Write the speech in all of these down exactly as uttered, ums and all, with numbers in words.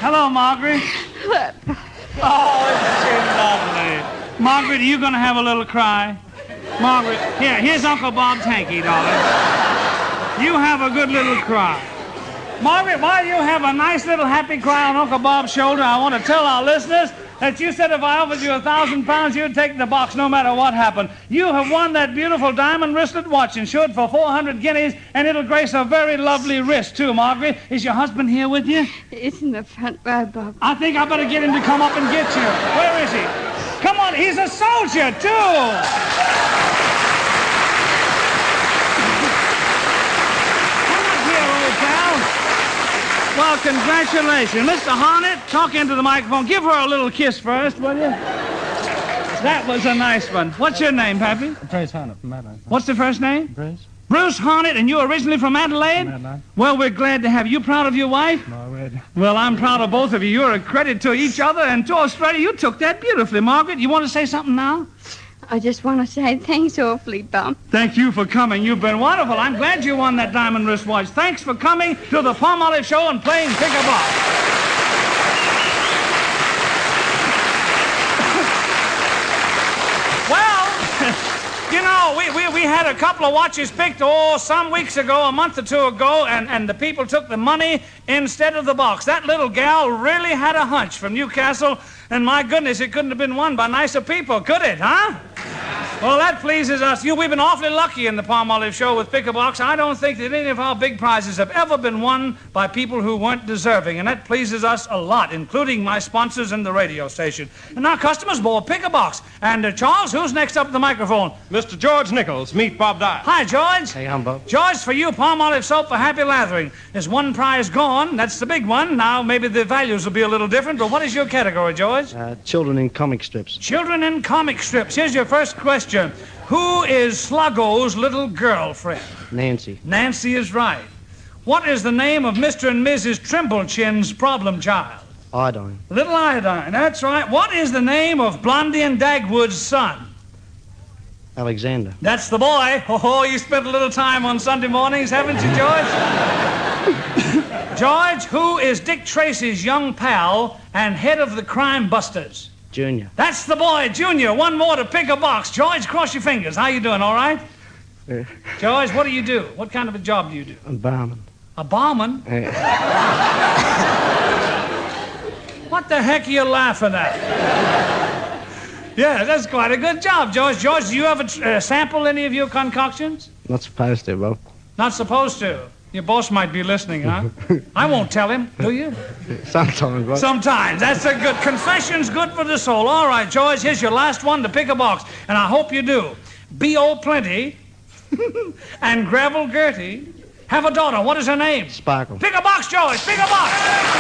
Hello, Margaret. Oh, isn't she lovely? Margaret, are you going to have a little cry? Margaret, here, here's Uncle Bob's hanky, darling. You have a good little cry. Margaret, while you have a nice little happy cry on Uncle Bob's shoulder, I want to tell our listeners that you said if I offered you a thousand pounds, you'd take the box no matter what happened. You have won that beautiful diamond wristlet watch insured for four hundred guineas, and it'll grace a very lovely wrist, too, Margaret. Is your husband here with you? He's in the front row, Bob. I think I better get him to come up and get you. Where is he? Come on, he's a soldier, too. Well, congratulations. Mister Harnett, talk into the microphone. Give her a little kiss first, will you? That was a nice one. What's your name, Pappy? Bruce Harnett from Adelaide. What's the first name? Bruce. Bruce Harnett, and you're originally from Adelaide? From Adelaide. Well, we're glad to have you. Proud of your wife? My word. Well, I'm proud of both of you. You're a credit to each other and to Australia. You took that beautifully. Margaret, you want to say something now? I just want to say thanks awfully, Bob. Thank you for coming. You've been wonderful. I'm glad you won that diamond wristwatch. Thanks for coming to the Palmolive Show and playing Pick-a-Box. Well, you know, we, we, we had a couple of watches picked, oh, some weeks ago, a month or two ago, and, and the people took the money instead of the box. That little gal really had a hunch from Newcastle, and my goodness, it couldn't have been won by nicer people, could it, huh? Well, that pleases us. You, we've been awfully lucky in the Palmolive Show with Pick-a-Box. I don't think that any of our big prizes have ever been won by people who weren't deserving, and that pleases us a lot, including my sponsors and the radio station. And now customers bought Pick-a-Box. And uh, Charles, who's next up at the microphone? Mister George Nichols, meet Bob Dye. Hi, George. Hey, I'm Bob. George, for you, Palmolive soap for happy lathering. There's one prize gone. That's the big one. Now, maybe the values will be a little different, but what is your category, George? Uh, children in comic strips. Children in comic strips. Here's your first question. Who is Sluggo's little girlfriend? Nancy. Nancy is right. What is the name of Mister and Missus Trimblechin's problem child? Iodine. Little Iodine, that's right. What is the name of Blondie and Dagwood's son? Alexander. That's the boy. Oh, you spent a little time on Sunday mornings, haven't you, George? George, who is Dick Tracy's young pal and head of the Crime Busters? Junior. That's the boy, Junior. One more to pick a box. George, cross your fingers. How you doing, all right? Uh, George, what do you do? What kind of a job do you do? I'm barman. A barman? Uh, What the heck are you laughing at? Yeah, that's quite a good job, George. George, do you ever uh, sample any of your concoctions? not supposed to, Bob. Not supposed to. Your boss might be listening, huh? I won't tell him, do you? Sometimes, Bob. Sometimes. That's a good... Confession's good for the soul. All right, George, here's your last one to pick a box, and I hope you do. B O Plenty and Gravel Gertie have a daughter. What is her name? Sparkle. Pick a box, George. Pick a box.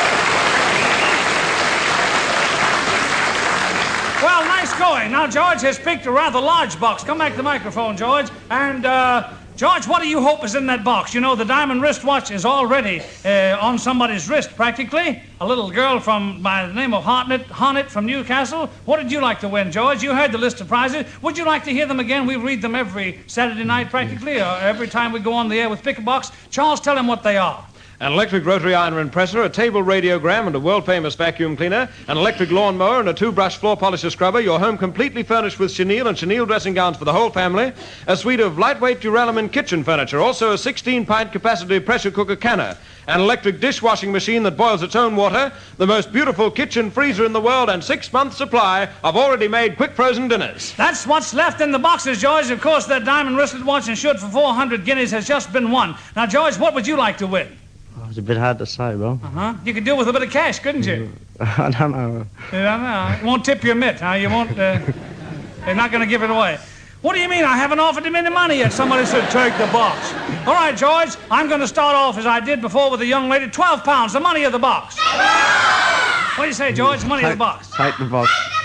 Well, nice going. Now, George has picked a rather large box. Come back to the microphone, George. And, uh... George, what do you hope is in that box? You know, the diamond wristwatch is already uh, on somebody's wrist, practically. A little girl from by the name of Harnett, Harnett from Newcastle. What did you like to win, George? You heard the list of prizes. Would you like to hear them again? We read them every Saturday night, practically, or every time we go on the air with Pick-a-Box. Charles, tell him what they are. An electric rotary iron and presser, a table radiogram and a world-famous vacuum cleaner, an electric lawnmower and a two-brush floor polisher scrubber, your home completely furnished with chenille and chenille dressing gowns for the whole family, a suite of lightweight duralumin kitchen furniture, also a sixteen-pint capacity pressure cooker canner, an electric dishwashing machine that boils its own water, the most beautiful kitchen freezer in the world, and six months' supply of already-made quick-frozen dinners. That's what's left in the boxes, George. Of course, that diamond wristlet watch insured for four hundred guineas has just been won. Now, George, what would you like to win? Oh, it's a bit hard to say, Bob. Uh-huh. You could do with a bit of cash, couldn't you? I don't know. You don't know. You won't tip your mitt, huh? You won't, uh... They're not going to give it away. What do you mean? I haven't offered him any money yet. Somebody said, take the box. All right, George, I'm going to start off as I did before with the young lady. Twelve pounds, the money of the box. What do you say, George? The money take, of the box. Take the box.